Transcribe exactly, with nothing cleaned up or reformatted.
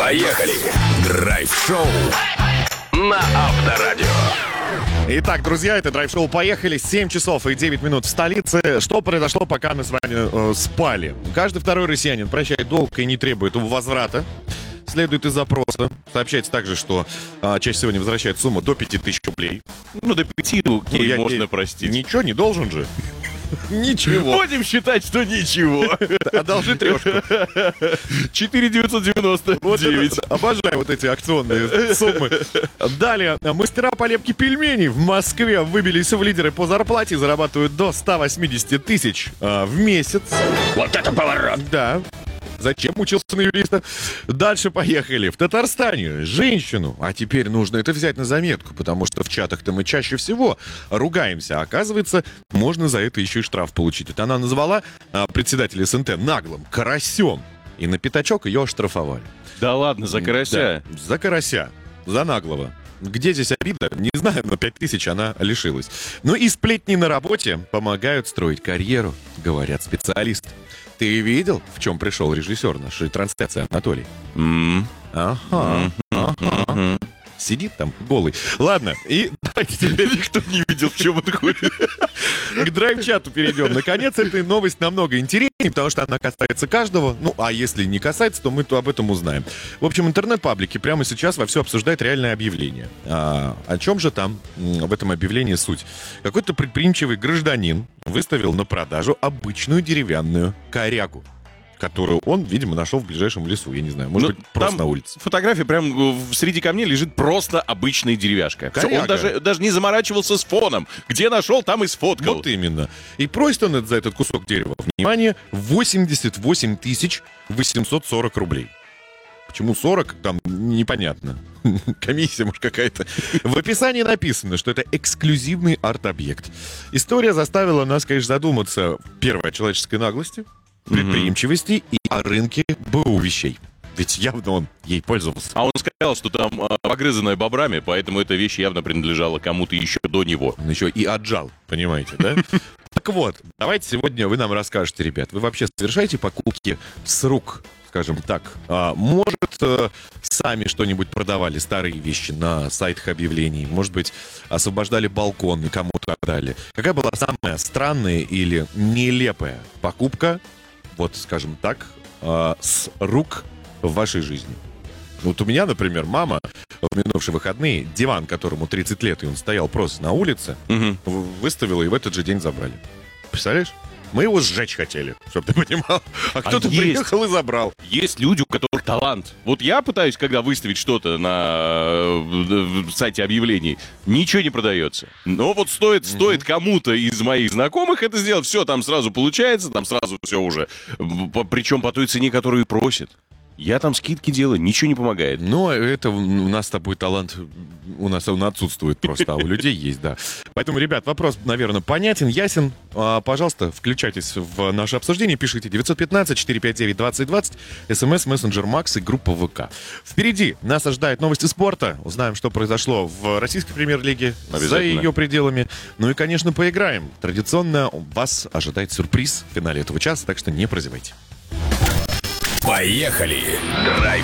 Поехали! Драйв-шоу на Авторадио. Итак, друзья, это драйв-шоу «Поехали». семь часов и девять минут в столице. Что произошло, пока мы с вами э, спали? Каждый второй россиянин прощает долг и не требует его возврата. Следует из запроса. Сообщается также, что а, чаще всего не возвращает сумму до пяти тысяч рублей. Ну, до пяти, ну, Ну, я можно не- простить. Ничего не должен же. Ничего. Будем считать, что ничего. Одолжи трешку. четыре девятьсот девяносто девять. Обожаю вот эти акционные суммы. Далее. Мастера полепки пельменей в Москве выбились в лидеры по зарплате и зарабатывают до ста восьмидесяти тысяч а, в месяц. Вот это поворот! Да. Зачем учился на юриста? Дальше поехали. В Татарстане женщину, а теперь нужно это взять на заметку, потому что в чатах-то мы чаще всего ругаемся. А оказывается, можно за это еще и штраф получить. Это она назвала а, председателя СНТ наглым карасем. И на пятачок ее оштрафовали. Да ладно, за карася. Да, за карася. За наглого. Где здесь обида? Не знаю, но пять тысяч она лишилась. Ну и сплетни на работе помогают строить карьеру, говорят специалисты. Ты видел, в чем пришел режиссер нашей трансляции, Анатолий? М. Ага, ага. Сидит там голый. Ладно, и давайте теперь Никто не видел, в чем это ходит. к драйв-чату перейдем. Наконец, эта новость намного интереснее, потому что она касается каждого. Ну, а если не касается, то мы то об этом узнаем. В общем, интернет-паблики прямо сейчас вовсю обсуждают реальное объявление. А, о чем же там м, в этом объявлении суть? Какой-то предприимчивый гражданин выставил на продажу обычную деревянную корягу, которую он, видимо, нашел в ближайшем лесу. Я не знаю, может Ну, быть, просто там на улице. Фотография прям в- среди камней лежит просто обычная деревяшка. Всё, Коряга. Он даже, даже не заморачивался с фоном. Где нашел, там и сфоткал. Вот именно. И просит он за этот кусок дерева, внимание, восемьдесят восемь тысяч восемьсот сорок рублей. Почему сорок, там непонятно. Комиссия, может, какая-то. В описании написано, что это эксклюзивный арт-объект. История заставила нас, конечно, задуматься, первое, о человеческой наглости, предприимчивости и о рынке БУ вещей. Ведь явно он ей пользовался. А он сказал, что там а, погрызанная бобрами, поэтому эта вещь явно принадлежала кому-то еще до него. Он еще и отжал, понимаете, да? Так вот, давайте сегодня вы нам расскажете, ребят, вы вообще совершаете покупки с рук, скажем так? А, может, э, сами что-нибудь продавали, старые вещи на сайтах объявлений? Может быть, освобождали балкон и кому-то отдали? Какая была самая странная или нелепая покупка, вот, скажем так, э, с рук в вашей жизни? Вот у меня, например, мама в минувшие выходные диван, которому тридцать лет, и он стоял просто на улице, Мгм. в- выставила и в этот же день забрали. Представляешь? Мы его сжечь хотели, чтобы ты понимал. А кто-то есть. приехал и забрал. Есть люди, у которых талант. Вот я пытаюсь, когда выставить что-то на э, в сайте объявлений, ничего не продается. Но вот стоит, стоит кому-то из моих знакомых это сделать, все, там сразу получается, там сразу все уже. П- Причем по той цене, которую просят. Я там скидки делаю, ничего не помогает. Но это у нас с тобой талант, у нас он отсутствует просто, а у людей есть, да. Поэтому, ребят, вопрос, наверное, понятен, ясен. А, пожалуйста, включайтесь в наше обсуждение, пишите девятьсот пятнадцать четыреста пятьдесят девять двадцать двадцать, смс, мессенджер Макс и группа ВК. Впереди нас ожидают новости спорта, узнаем, что произошло в российской премьер-лиге, за Обязательно. ее пределами. Ну и, конечно, поиграем. Традиционно вас ожидает сюрприз в финале этого часа, так что не прозевайте. Поехали! Драйв